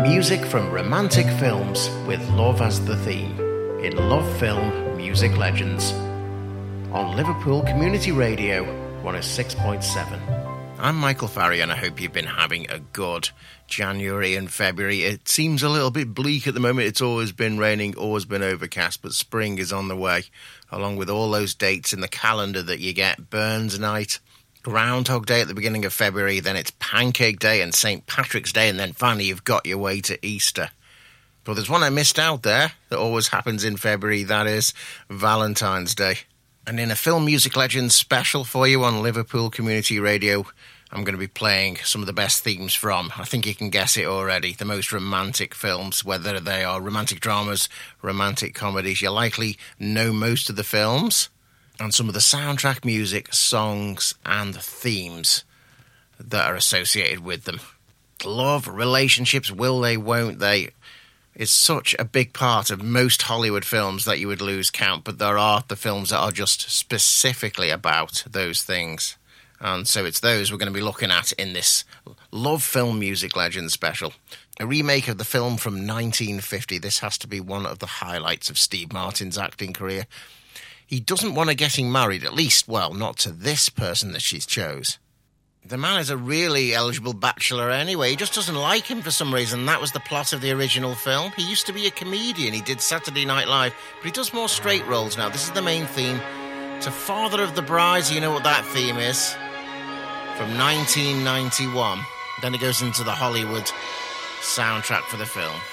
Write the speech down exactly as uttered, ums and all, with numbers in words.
Music from romantic films with love as the theme in Love Film Music Legends on Liverpool Community Radio one oh six point seven. I'm Michael Farry and I hope you've been having a good January and February. It seems a little bit bleak at the moment. It's always been raining, always been overcast, but spring is on the way, along with all those dates in the calendar that you get. Burns Night, Groundhog Day at the beginning of February, then it's Pancake Day and Saint Patrick's Day, and then finally you've got your way to Easter. But there's one I missed out there that always happens in February, that is Valentine's Day. And in a Film Music Legends special for you on Liverpool Community Radio, I'm going to be playing some of the best themes from, I think you can guess it already, the most romantic films, whether they are romantic dramas, romantic comedies. You likely know most of the films and some of the soundtrack music, songs and themes that are associated with them. Love, relationships, will they, won't they, is such a big part of most Hollywood films that you would lose count, but there are the films that are just specifically about those things. And so it's those we're going to be looking at in this Love Film Music Legends special. A remake of the film from nineteen fifty. This has to be one of the highlights of Steve Martin's acting career. He doesn't want her getting married, at least, well, not to this person that she's chose. The man is a really eligible bachelor anyway. He just doesn't like him for some reason. That was the plot of the original film. He used to be a comedian. He did Saturday Night Live, but he does more straight roles now. This is the main theme. To Father of the Bride, you know what that theme is. From nineteen ninety-one. Then it goes into the Hollywood soundtrack for the film.